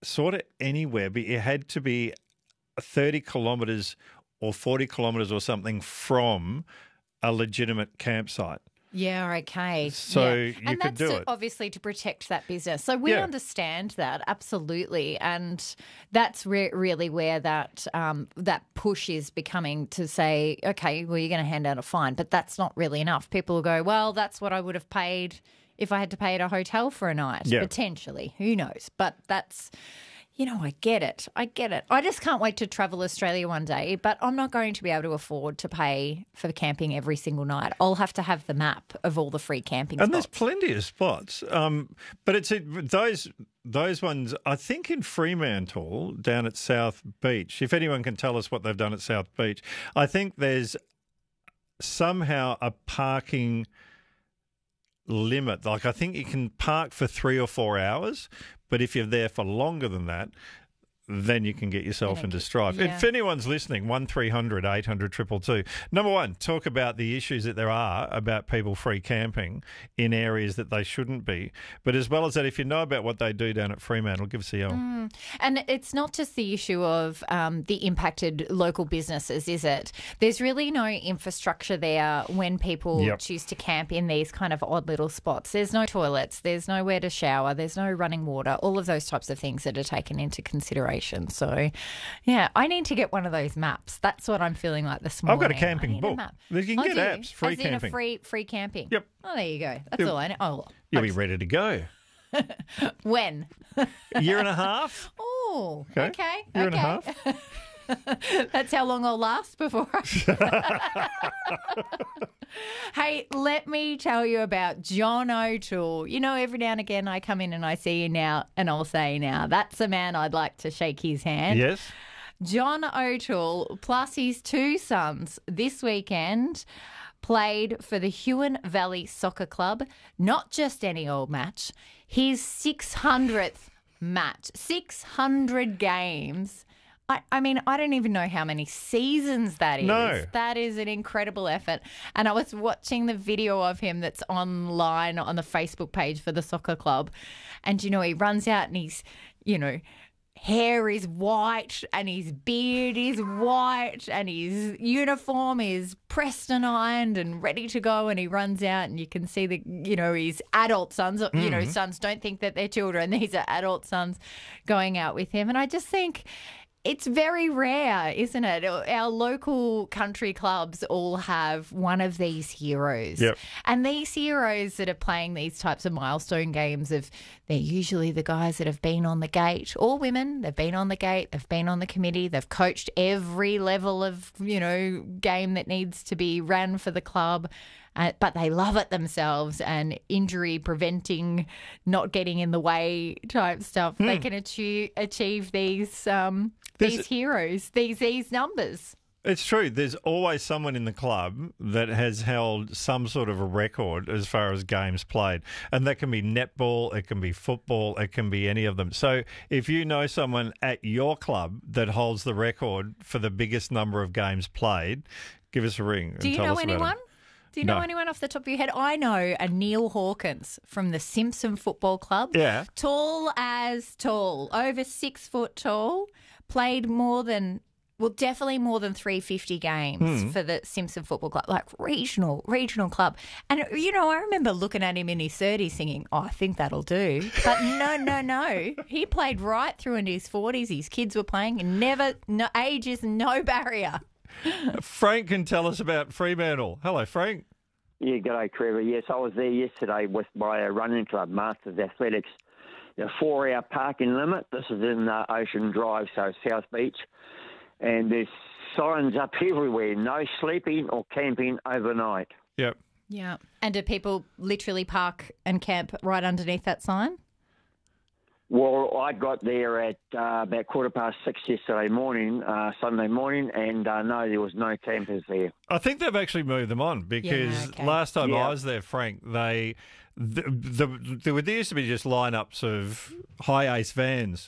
sort of anywhere, but it had to be 30 kilometres or 40 kilometres or something from a legitimate campsite. Yeah, okay. So yeah. you could do it. Obviously to protect that business. So we understand that, absolutely. And that's really where that push is becoming to say, okay, well, you're going to hand out a fine, but that's not really enough. People will go, well, that's what I would have paid if I had to pay at a hotel for a night, potentially. Who knows? But that's... I get it. I just can't wait to travel Australia one day, but I'm not going to be able to afford to pay for camping every single night. I'll have to have the map of all the free camping spots. And there's plenty of spots. But it's those ones, I think in Fremantle, down at South Beach, if anyone can tell us what they've done at South Beach, I think there's somehow a parking limit. Like I think you can park for 3 or 4 hours, but if you're there for longer than that, then you can get yourself into strife. Yeah. If anyone's listening, 1300 800 222. Number one, talk about the issues that there are about people free camping in areas that they shouldn't be. But as well as that, if you know about what they do down at Fremantle, give us a yell. And it's not just the issue of the impacted local businesses, is it? There's really no infrastructure there when people choose to camp in these kind of odd little spots. There's no toilets, there's nowhere to shower, there's no running water, all of those types of things that are taken into consideration. So, yeah, I need to get one of those maps. That's what I'm feeling like this morning. I've got a camping book. You can get apps, free camping. Free camping. Yep. Oh, there you go. That's all I know. Oh, you'll be ready to go. When? A year and a half. Oh, okay. Year and a half. That's how long I'll last before Hey, let me tell you about John O'Toole. Every now and again I come in and I see you now and I'll say now, that's a man I'd like to shake his hand. Yes. John O'Toole plus his 2 sons this weekend played for the Huon Valley Soccer Club. Not just any old match, his 600th match, 600 games. I mean, I don't even know how many seasons that is. No. That is an incredible effort. And I was watching the video of him that's online on the Facebook page for the soccer club. And, he runs out and he's, hair is white and his beard is white and his uniform is pressed and ironed and ready to go, and he runs out and you can see his adult sons, sons don't think that they're children. These are adult sons going out with him. And I just think it's very rare, isn't it? Our local country clubs all have one of these heroes. Yep. And these heroes that are playing these types of milestone games, they're usually the guys that have been on the gate. All women, they've been on the gate, they've been on the committee, they've coached every level of, game that needs to be ran for the club. But they love it themselves, and injury preventing, not getting in the way type stuff. They can achieve these heroes, these numbers. It's true. There's always someone in the club that has held some sort of a record as far as games played. And that can be netball, it can be football, it can be any of them. So if you know someone at your club that holds the record for the biggest number of games played, give us a ring. Do you know anyone? Do you know anyone off the top of your head? I know a Neil Hawkins from the Simpson Football Club. Yeah. Tall, over 6 foot tall, played definitely more than 350 games for the Simpson Football Club, like regional club. And, I remember looking at him in his 30s thinking, I think that'll do. But no. He played right through into his 40s. His kids were playing and age is no barrier. Frank can tell us about Fremantle. Hello, Frank. Yeah, g'day, Trevor. Yes, I was there yesterday with my running club, Masters Athletics. A 4-hour parking limit. This is in Ocean Drive, so South Beach. And there's signs up everywhere, no sleeping or camping overnight. Yep. Yeah. And do people literally park and camp right underneath that sign? Well, I got there at about 6:15 yesterday morning, Sunday morning, and no, there was no campers there. I think they've actually moved them on because last time I was there, Frank, there used to be just lineups of high ace vans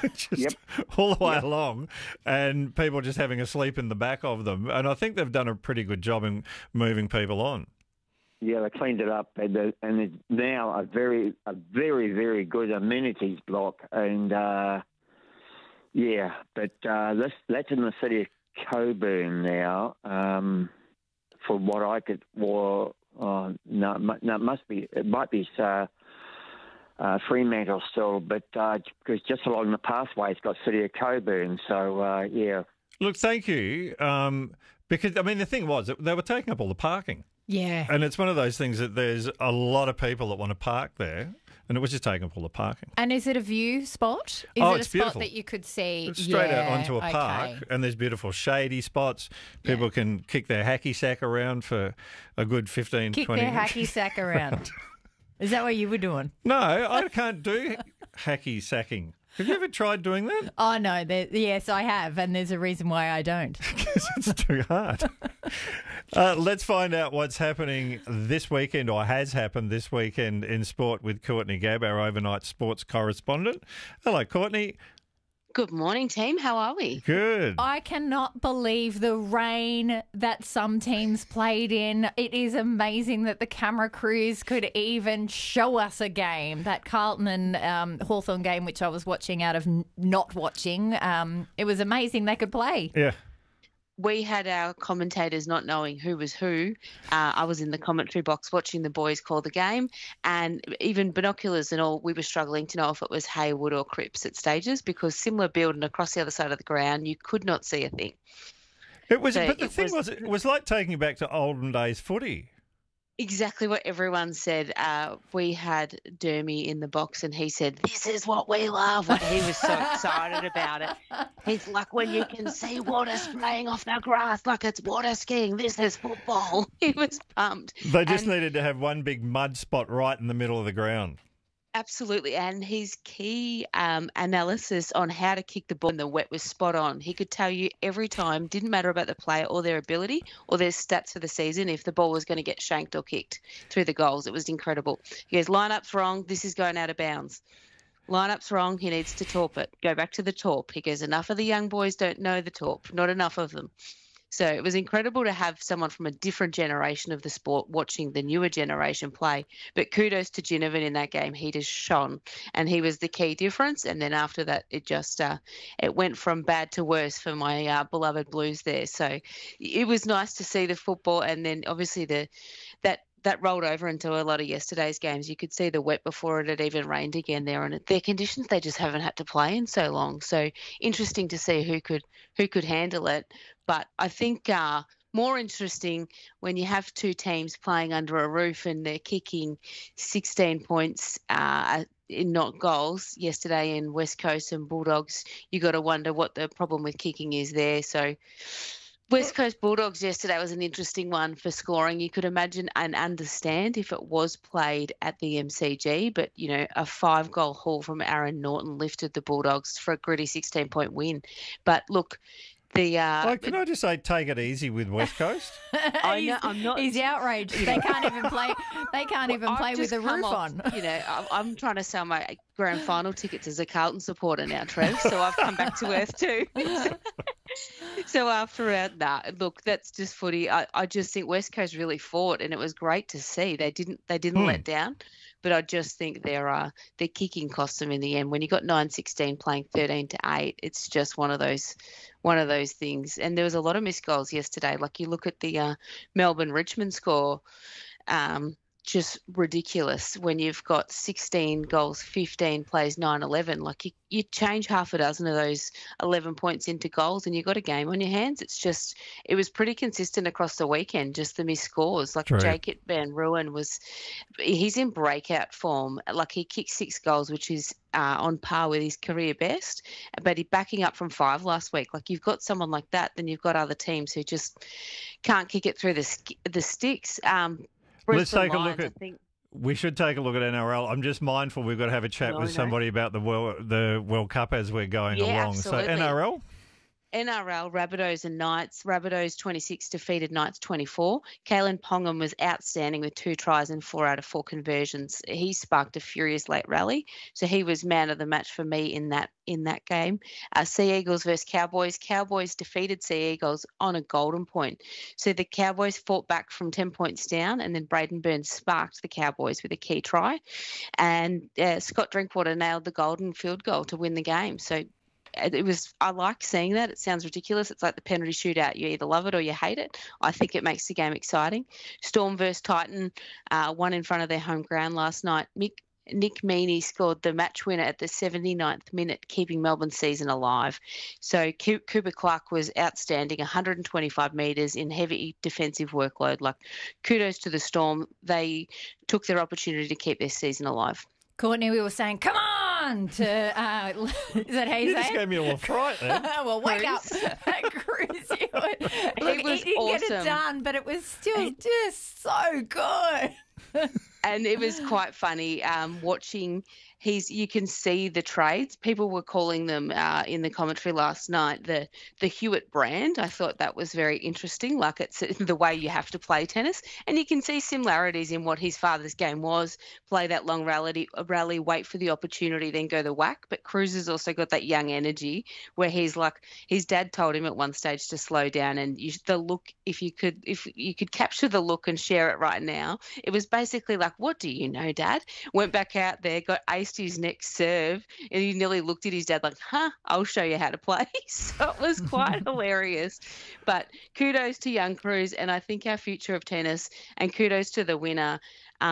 all the way along, and people just having a sleep in the back of them. And I think they've done a pretty good job in moving people on. Yeah, they cleaned it up, and there's now a very, very good amenities block, and Yeah, but that's in the city of Coburn now. From what I could, no, it might be Fremantle still, but because just along the pathway, it's got city of Coburn. So yeah. Look, thank you. Because I mean, the thing was they were taking up all the parking. Yeah. And it's one of those things that there's a lot of people that want to park there, and it was just taking up all the parking. And is it a view spot? Is Oh, it a it's spot beautiful. that you could see? It's straight out onto a okay. park, and there's beautiful shady spots. People can kick their hacky sack around for a good 15, Kick 20 their hacky sack around. Is that what you were doing? No, I can't do hacky sacking. Have you ever tried doing that? Oh, no. Yes, I have, and there's a reason why I don't. Because it's too hard. Let's find out what's happening this weekend, or has happened this weekend in sport, with Courtney Gabb, our overnight sports correspondent. Hello, Courtney. Good morning, team. How are we? Good. I cannot believe the rain that some teams played in. It is amazing that the camera crews could even show us a game. That Carlton and Hawthorn game, which I was watching out of not watching, it was amazing they could play. Yeah. We had our commentators not knowing who was who. I was in the commentary box watching the boys call the game, and even binoculars and all, we were struggling to know if it was Haywood or Cripps at stages, because similar building across the other side of the ground, you could not see a thing. It was, So but the it thing was- was, it was like taking you back to olden days footy. Exactly what everyone said. We had Dermy in the box, and he said, "This is what we love." Like, he was so excited about it. He's like, "When you can see water spraying off the grass like it's water skiing, this is football." He was pumped. They just And- needed to have one big mud spot right in the middle of the ground. Absolutely, and his key analysis on how to kick the ball in the wet was spot on. He could tell you every time, didn't matter about the player or their ability or their stats for the season, if the ball was going to get shanked or kicked through the goals. It was incredible. He goes, "Lineup's wrong, this is going out of bounds. Lineup's wrong, he needs to torp it. Go back to the torp." He goes, "Enough of the young boys don't know the torp, not enough of them." So it was incredible to have someone from a different generation of the sport watching the newer generation play. But kudos to Ginnivan in that game. He just shone, and he was the key difference. And then after that, it just it went from bad to worse for my beloved Blues there. So it was nice to see the football, and then obviously that rolled over into a lot of yesterday's games. You could see the wet before it had even rained again there, and their conditions they just haven't had to play in so long. So interesting to see who could handle it. But I think more interesting when you have two teams playing under a roof and they're kicking 16 points in not goals yesterday in West Coast and Bulldogs. You got to wonder what the problem with kicking is there. So West Coast Bulldogs yesterday was an interesting one for scoring. You could imagine and understand if it was played at the MCG, but, you know, a 5-goal haul from Aaron Norton lifted the Bulldogs for a gritty 16-point win. But look, Can I just say, take it easy with West Coast? I know, I'm not. He's outraged. They can't even play. They can't even play I've with just the roof come off, on. You know, I'm trying to sell my grand final tickets as a Carlton supporter now, Trev. So I've come back to earth too. So after look, that's just footy. I just think West Coast really fought, and it was great to see. They didn't let down. But I just think their kicking cost them in the end. When you got 9-16 playing 13-8, it's just one of those things. And there was a lot of missed goals yesterday. Like you look at the Melbourne-Richmond score, just ridiculous when you've got 16 goals, 15 plays 9-11. Like you change half a dozen of those 11 points into goals and you've got a game on your hands. It was pretty consistent across the weekend, just the missed scores. Like True. Jacob Van Ruin he's in breakout form. Like he kicked 6 goals, which is on par with his career best, but he backing up from 5 last week. Like you've got someone like that, then you've got other teams who just can't kick it through the sticks. Let's Brisbane take a look Lions, at. We should take a look at NRL. I'm just mindful we've got to have a chat with somebody about the World Cup as we're going along. Absolutely. So NRL. NRL, Rabbitohs and Knights. Rabbitohs 26 defeated Knights 24. Kalen Pongham was outstanding with 2 tries and 4 out of 4 conversions. He sparked a furious late rally, so he was man of the match for me in that game. Sea Eagles versus Cowboys. Cowboys defeated Sea Eagles on a golden point. So the Cowboys fought back from 10 points down, and then Braden Burns sparked the Cowboys with a key try. And Scott Drinkwater nailed the golden field goal to win the game. So I like seeing that. It sounds ridiculous. It's like the penalty shootout. You either love it or you hate it. I think it makes the game exciting. Storm versus Titan, won in front of their home ground last night. Nick Meaney scored the match winner at the 79th minute, keeping Melbourne's season alive. So Cooper Clark was outstanding, 125 metres in heavy defensive workload. Like, kudos to the Storm. They took their opportunity to keep their season alive. Courtney, we were saying, come on, to, is that how you say just it? gave me a little fright there. Well, wake up. Cruz. Look, he didn't get it done, but it was still just so good. And it was quite funny watching. You can see the trades. People were calling them in the commentary last night the Hewitt brand. I thought that was very interesting. Like, it's the way you have to play tennis, and you can see similarities in what his father's game was: play that long rally, wait for the opportunity, then go the whack. But Cruz has also got that young energy where he's like, his dad told him at one stage to slow down, and the look. If you could capture the look and share it right now, it was basically like, "What do you know, Dad?" Went back out there, got aced his next serve, and he nearly looked at his dad like, I'll show you how to play. So it was quite hilarious. But kudos to young Cruz, and I think our future of tennis, and kudos to the winner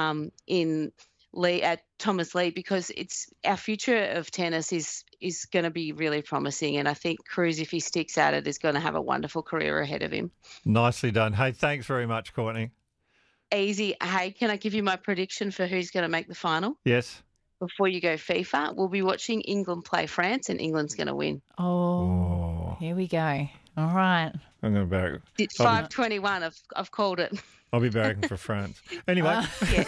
in Thomas Lee, because it's our future of tennis is going to be really promising, and I think Cruz, if he sticks at it, is going to have a wonderful career ahead of him. Nicely done. Hey, thanks very much, Courtney. Easy. Hey, can I give you my prediction for who's going to make the final? Yes. Before you go FIFA, we'll be watching England play France, and England's going to win. Oh, here we go. All right. I'm going to barrack. It's 5:21. I've called it. I'll be barracking for France. Anyway.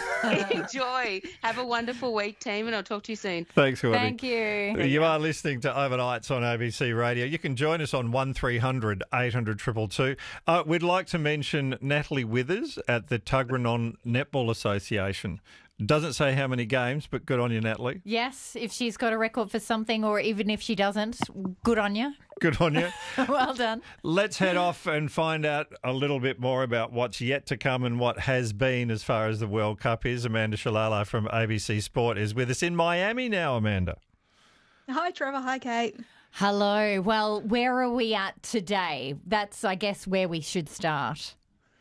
Enjoy. Have a wonderful week, team, and I'll talk to you soon. Thanks, Courtney. Thank you. You are listening to Overnights on ABC Radio. You can join us on 1300 800 222. We'd like to mention Natalie Withers at the Tuggeranong Netball Association. Doesn't say how many games, but good on you, Natalie. Yes, if she's got a record for something, or even if she doesn't, good on you. Good on you. Well done. Let's head off and find out a little bit more about what's yet to come and what has been as far as the World Cup is. Amanda Shalala from ABC Sport is with us in Miami now, Amanda. Hi, Trevor. Hi, Kate. Hello. Well, where are we at today? That's, I guess, where we should start.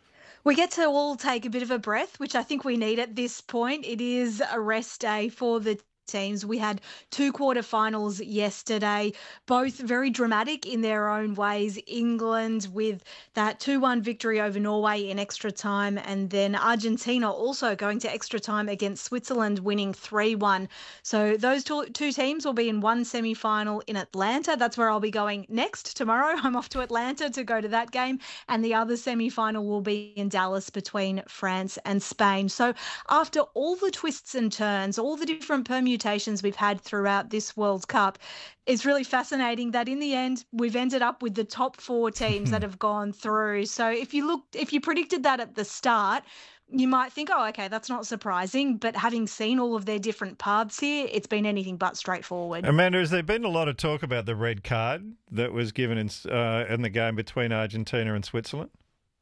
We get to all take a bit of a breath, which I think we need at this point. It is a rest day for the teams. We had 2 quarterfinals yesterday, both very dramatic in their own ways. England with that 2-1 victory over Norway in extra time, and then Argentina also going to extra time against Switzerland, winning 3-1. So those two teams will be in one semi-final in Atlanta. That's where I'll be going next tomorrow. I'm off to Atlanta to go to that game, and the other semi-final will be in Dallas between France and Spain. So after all the twists and turns, all the different permutations we've had throughout this World Cup, it's really fascinating that in the end we've ended up with the top 4 teams that have gone through. So if you predicted that at the start, you might think, oh, okay, that's not surprising. But having seen all of their different paths here, it's been anything but straightforward. Amanda, has there been a lot of talk about the red card that was given in the game between Argentina and Switzerland?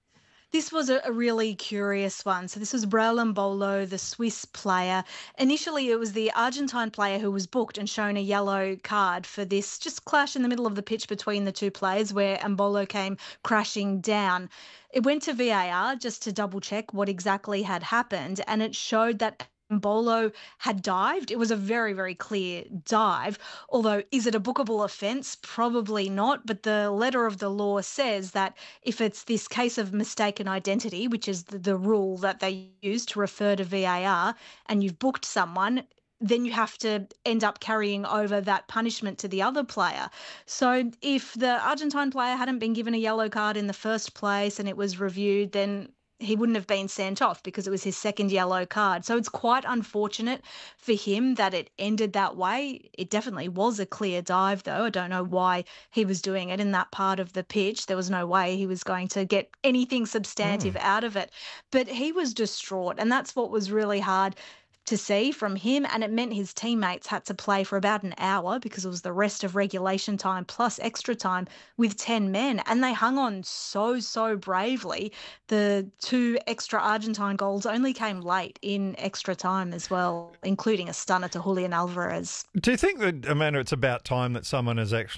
This was a really curious one. So this was Brel Embolo, the Swiss player. Initially, it was the Argentine player who was booked and shown a yellow card for this just clash in the middle of the pitch between the two players where Embolo came crashing down. It went to VAR just to double check what exactly had happened, and it showed that Embolo had dived. It was a very, very clear dive. Although, is it a bookable offence? Probably not. But the letter of the law says that if it's this case of mistaken identity, which is the rule that they use to refer to VAR, and you've booked someone, then you have to end up carrying over that punishment to the other player. So if the Argentine player hadn't been given a yellow card in the first place and it was reviewed, then he wouldn't have been sent off because it was his second yellow card. So it's quite unfortunate for him that it ended that way. It definitely was a clear dive, though. I don't know why he was doing it in that part of the pitch. There was no way he was going to get anything substantive out of it. But he was distraught, and that's what was really hard to see from him, and it meant his teammates had to play for about an hour because it was the rest of regulation time plus extra time with 10 men, and they hung on so bravely. The 2 extra Argentine goals only came late in extra time as well, including a stunner to Julian Alvarez. Do you think that, Amanda, it's about time that someone has actually